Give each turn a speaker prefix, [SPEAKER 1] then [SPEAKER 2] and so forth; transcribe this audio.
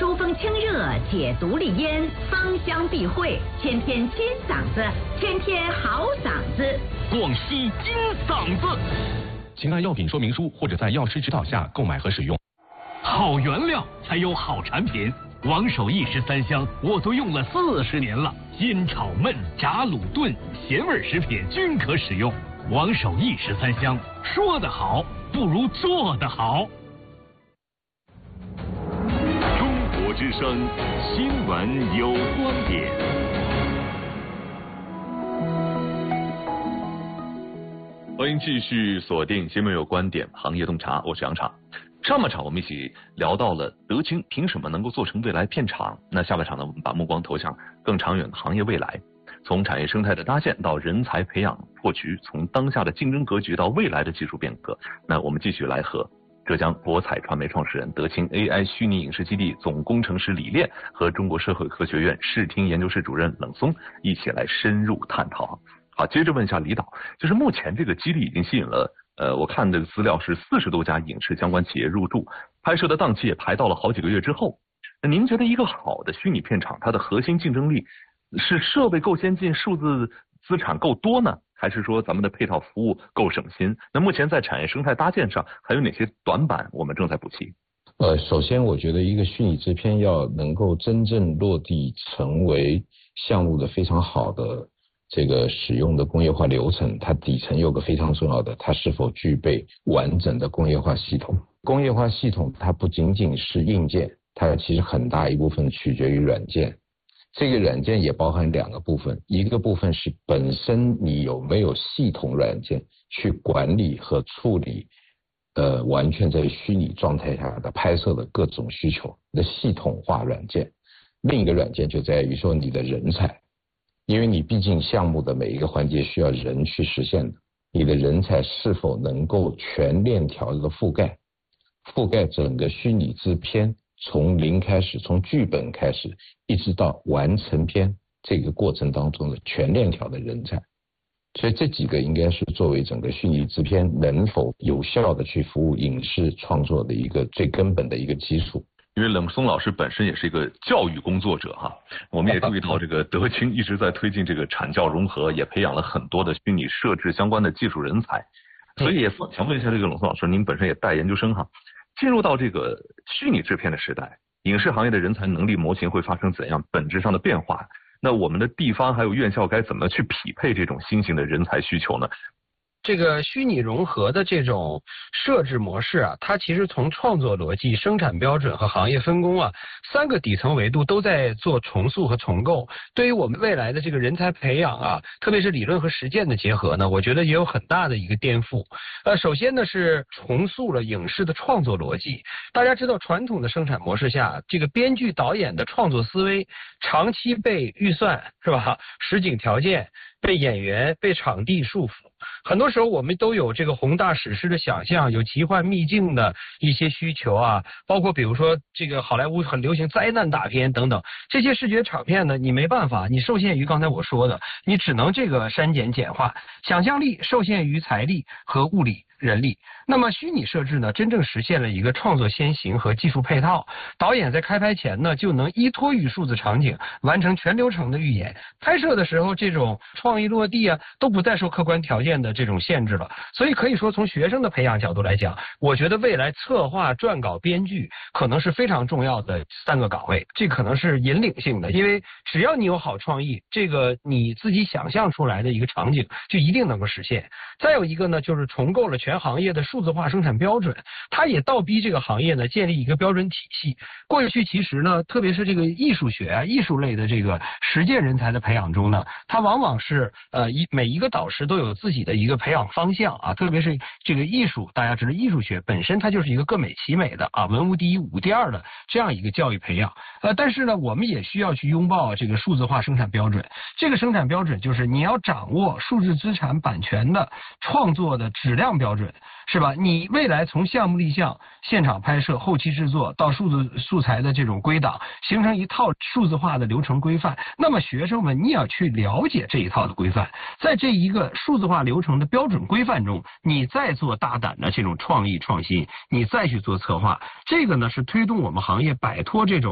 [SPEAKER 1] 疏风清热，解毒利咽，芳香避秽，天天金嗓子，天天好嗓子。
[SPEAKER 2] 广西金嗓子，请按药品说明书或者在药师指导下购买和使用。好原料才有好产品。王守义13香我都用了40年了，煎炒焖炸卤炖咸味食品均可使用。王守义13香，说得好不如做得好。
[SPEAKER 3] 中国之声新闻有观点。
[SPEAKER 4] 欢迎继续锁定新闻有观点行业洞察，我是杨畅。上半场我们一起聊到了德清凭什么能够做成未来片厂，那下半场呢，我们把目光投向更长远的行业未来，从产业生态的搭建到人才培养破局，从当下的竞争格局到未来的技术变革。那我们继续来和浙江博彩传媒创始人、德清 AI 虚拟影视基地总工程师李炼和中国社会科学院视听研究室主任冷松一起来深入探讨。好，接着问一下李导，就是目前这个基地已经吸引了我看这个资料是40多家影视相关企业入驻，拍摄的档期也排到了好几个月之后。那您觉得一个好的虚拟片厂，它的核心竞争力是设备够先进、数字资产够多呢，还是说咱们的配套服务够省心？那目前在产业生态搭建上还有哪些短板我们正在补齐？
[SPEAKER 5] 首先我觉得一个虚拟制片要能够真正落地成为项目的非常好的这个使用的工业化流程，它底层有个非常重要的，它是否具备完整的工业化系统。工业化系统它不仅仅是硬件，它其实很大一部分取决于软件。这个软件也包含2个部分，一个部分是本身你有没有系统软件去管理和处理完全在虚拟状态下的拍摄的各种需求的系统化软件。另一个软件就在于说你的人才，因为你毕竟项目的每一个环节需要人去实现的，你的人才是否能够全链条的覆盖整个虚拟制片，从零开始，从剧本开始一直到完成片这个过程当中的全链条的人才。所以这几个应该是作为整个虚拟制片能否有效的去服务影视创作的一个最根本的一个基础。
[SPEAKER 4] 因为冷松老师本身也是一个教育工作者哈，我们也注意到这个德清一直在推进这个产教融合，也培养了很多的虚拟设置相关的技术人才，所以也想问一下这个冷松老师，您本身也带研究生哈，进入到这个虚拟制片的时代，影视行业的人才能力模型会发生怎样本质上的变化？那我们的地方还有院校该怎么去匹配这种新型的人才需求呢？
[SPEAKER 6] 这个虚拟融合的这种设置模式啊，它其实从创作逻辑、生产标准和行业分工啊3个底层维度都在做重塑和重构。对于我们未来的这个人才培养啊，特别是理论和实践的结合呢，我觉得也有很大的一个颠覆。首先呢是重塑了影视的创作逻辑。大家知道，传统的生产模式下，这个编剧导演的创作思维长期被预算是吧、实景条件、被演员、被场地束缚。很多时候我们都有这个宏大史诗的想象，有奇幻秘境的一些需求啊，包括比如说这个好莱坞很流行灾难大片等等，这些视觉场面呢，你没办法，你受限于刚才我说的，你只能这个删减简化，想象力受限于财力和物力人力。那么虚拟设置呢，真正实现了一个创作先行和技术配套，导演在开拍前呢，就能依托于数字场景完成全流程的预演，拍摄的时候这种创意落地啊，都不再受客观条件的这种限制了。所以可以说，从学生的培养角度来讲，我觉得未来策划、撰稿、编剧可能是非常重要的3个岗位，这可能是引领性的，因为只要你有好创意，这个你自己想象出来的一个场景就一定能够实现。再有一个呢，就是重构了全行业的数字化生产标准，它也倒逼这个行业呢建立一个标准体系。过去其实呢，特别是这个艺术学啊、艺术类的这个实践人才的培养中呢，它往往是每一个导师都有自己的一个培养方向啊，特别是这个艺术，大家知道艺术学本身它就是一个各美其美的啊，文无第一武无第二的这样一个教育培养。但是呢，我们也需要去拥抱这个数字化生产标准。这个生产标准就是你要掌握数字资产版权的创作的质量标准，是吧？你未来从项目立项、现场拍摄、后期制作到数字素材的这种归档，形成一套数字化的流程规范。那么学生们，你也要去了解这一套的规范，在这一个数字化流程的标准规范中，你再做大胆的这种创意创新，你再去做策划，这个呢是推动我们行业摆脱这种